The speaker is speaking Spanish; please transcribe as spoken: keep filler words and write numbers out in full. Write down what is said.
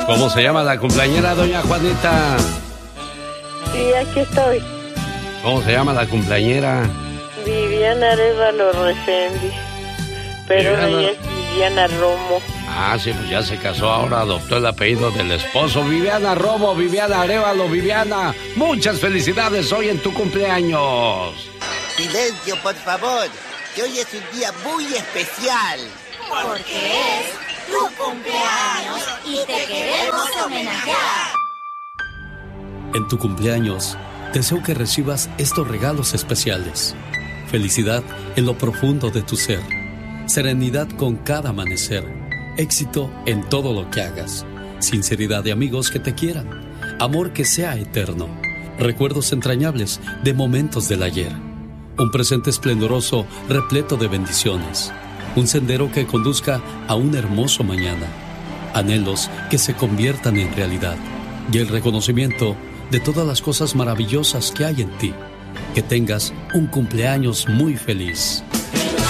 ¿Cómo se llama la cumpleañera, doña Juanita? Sí, aquí estoy. ¿Cómo se llama la cumpleañera? Viviana Arevalo Reséndiz. Pero Viviana. ella es Viviana Romo. Ah, sí, pues ya se casó, ahora adoptó el apellido del esposo. Viviana Romo, Viviana Arevalo, Viviana. Muchas felicidades hoy en tu cumpleaños. Silencio, por favor, que hoy es un día muy especial. Porque es tu cumpleaños y te queremos homenajear. En tu cumpleaños, deseo que recibas estos regalos especiales. Felicidad en lo profundo de tu ser. Serenidad con cada amanecer. Éxito en todo lo que hagas. Sinceridad de amigos que te quieran. Amor que sea eterno. Recuerdos entrañables de momentos del ayer. Un presente esplendoroso repleto de bendiciones. Un sendero que conduzca a un hermoso mañana. Anhelos que se conviertan en realidad. Y el reconocimiento de todas las cosas maravillosas que hay en ti. Que tengas un cumpleaños muy feliz.